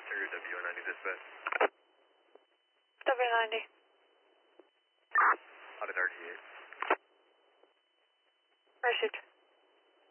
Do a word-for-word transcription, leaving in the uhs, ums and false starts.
Carrier W ninety dispatch. W ninety. Out of thirty-eight. Received.